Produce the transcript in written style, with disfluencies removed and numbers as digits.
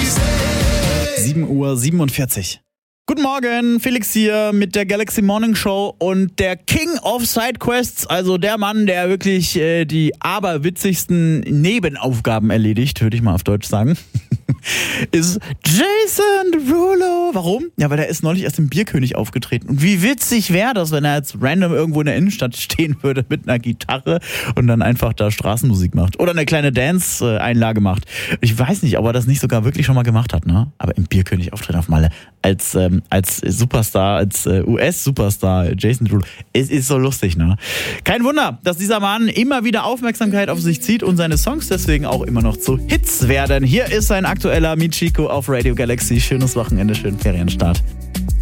7:47 Uhr. Guten Morgen, Felix hier mit der Galaxy Morning Show und der King of Sidequests, also der Mann, der wirklich die aberwitzigsten Nebenaufgaben erledigt, würde ich mal auf Deutsch sagen, ist Jason Derulo. Warum? Ja, weil er ist neulich erst im Bierkönig aufgetreten. Und wie witzig wäre das, wenn er jetzt random irgendwo in der Innenstadt stehen würde mit einer Gitarre und dann einfach da Straßenmusik macht. Oder eine kleine Dance-Einlage macht. Ich weiß nicht, ob er das nicht sogar wirklich schon mal gemacht hat, ne? Aber im Bierkönig auftreten auf Malle als Superstar, als US-Superstar Jason Derulo. Es ist so lustig, ne? Kein Wunder, dass dieser Mann immer wieder Aufmerksamkeit auf sich zieht und seine Songs deswegen auch immer noch zu Hits werden. Hier ist sein aktueller Michiko auf Radio Galaxy. Schönes Wochenende, schönen Ferienstart.